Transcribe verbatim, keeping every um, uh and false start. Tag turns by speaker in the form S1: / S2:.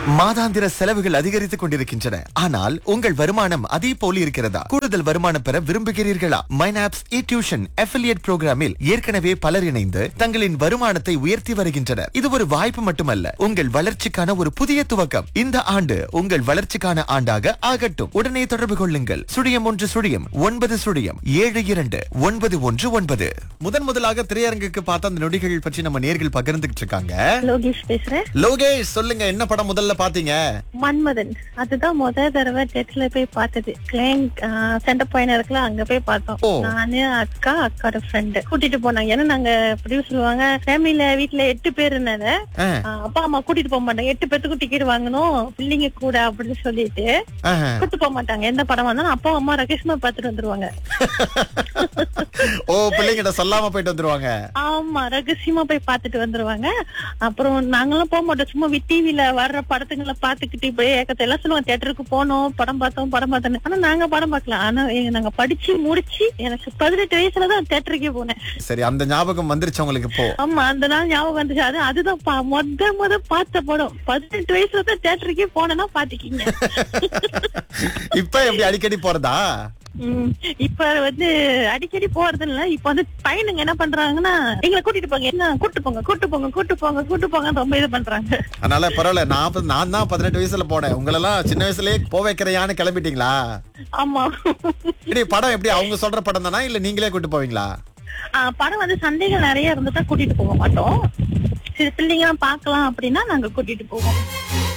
S1: மாதாந்திர செலவுகள் அதிகரித்துக் கொண்டிருக்கின்றன. ஆனால் உங்கள் வருமானம் அதே போல இருக்கிறதா? கூடுதல் வருமானம் பெற விரும்புகிறீர்களா? மைனாப்ஸ் இ டியூஷன் அஃபிலியேட் புரோகிராமில் ஏற்கனவே பலர் இணைந்து தங்களின் வருமானத்தை உயர்த்தி வருகின்றனர். இது ஒரு வாய்ப்பு மட்டுமல்ல, உங்கள் வளர்ச்சிக்கான ஒரு புதிய துவக்கம். இந்த ஆண்டு உங்கள் வளர்ச்சிக்கான ஆண்டாக ஆகட்டும். உடனே தொடர்பு கொள்ளுங்கள். சுழியம் ஒன்று சுழியம் ஒன்பது சுழியம் ஏழு இரண்டு ஒன்பது ஒன்று ஒன்பது. முதன் முதலாக திரையரங்குக்கு பார்த்த அந்த நொடிகள் பற்றி நம்ம நேர்கள் பகிர்ந்துகிட்டு இருக்காங்க.
S2: லோகேஷ் பேசுறேன்.
S1: லோகேஷ், சொல்லுங்க, என்ன படம் முதல்ல பாத்தீங்க?
S2: மன்மதன். அதுதான் முதல் தடவை தேட்டர்ல போய் பார்த்தது. கிளைன் சென்டர் பாயிண்ட் இருக்குல்ல, அங்க போய் பார்த்தோம். நானு, அக்கா, அக்காவோட ஃப்ரெண்டு கூட்டிட்டு போனாங்க. ஏன்னா நாங்க எப்படி சொல்லுவாங்க, ஃபேமிலில வீட்டுல எட்டு பேர் இருந்தாங்க. அப்பா அம்மா கூட்டிட்டு போக மாட்டாங்க. எட்டு பேத்துக்கும் டிக்கெட் வாங்கணும் பிள்ளைங்க கூட அப்படின்னு சொல்லிட்டு கூட்டிட்டு போக மாட்டாங்க. எந்த படம் வந்தாலும் அப்பா அம்மா ரகேஷ்மா பாத்துட்டு வந்துருவாங்க.
S1: ஓ, பிள்ளைங்கிட்ட சொல்லாம போயிட்டு வந்துருவாங்க.
S2: ஆமா, ரகசியமா போய் பாத்துட்டு வந்துருவாங்க. அப்புறம் நாங்களும் போக மாட்டோம். சும்மா டிவில வர்ற படத்துங்களை பாத்துக்கிட்டு இப்படியே ஏக்கத்தை எல்லாம் சொல்லுவோம், தியேட்டருக்கு போனோம், படம் பார்த்தோம் படம் பார்த்தோம். ஆனா நாங்க படம் பார்க்கலாம். ஆனா நாங்க படிச்சு முடிச்சு எனக்கு பதினெட்டு வயசுலதான் தியேட்டருக்கே போனேன்.
S1: சரி, அந்த ஞாபகம் வந்துருச்சு உங்களுக்கு இப்போ?
S2: ஆமா, அந்த நாள் ஞாபகம் வந்துச்சு. அது அதுதான் மொத முத பார்த்த படம். பதினெட்டு வயசுலதான் தியேட்டருக்கே போனேன்னா பாத்துக்கிங்க.
S1: இப்ப எப்படி அடிக்கடி போறதா?
S2: இப்ப வந்து அடிக்கடி போறது இல்ல. இப்ப வந்து பையனுங்க என்ன பண்றாங்கன்னா, எங்களை கூட்டிட்டு போங்க, என்ன கூட்டு போங்க கூட்டு போங்க கூட்டு போங்க கூட்டு போங்க ரொம்ப இது பண்றாங்க.
S1: அதனால பரவாயில்ல, நான் நான் தான் பதினெட்டு வயசுல போனேன். உங்களெல்லாம் சின்ன வயசுலயே போ வைக்கிறையான்னு கிளம்பிட்டீங்களா?
S2: ஆமா.
S1: படம் எப்படி அவங்க சொல்ற படம் தானா, இல்ல நீங்களே கூட்டு போவீங்களா?
S2: படம் வந்து சந்தேகம் நிறைய இருந்துட்டா கூட்டிட்டு போக மாட்டோம். சரி, பிள்ளைங்க பாக்கலாம் அப்படின்னா நாங்க கூட்டிட்டு போவோம்.